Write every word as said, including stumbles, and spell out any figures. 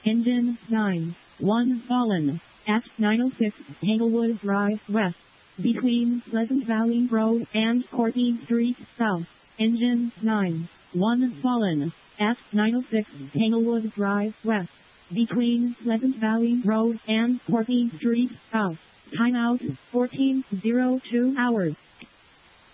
Engine nine one fallen. At nine oh six Englewood Drive West. Between Pleasant Valley Road and Courtney Street South. Engine nine one fallen. At nine oh six Englewood Drive West. Between Pleasant Valley Road and Courtney Street South. Timeout fourteen oh two hours.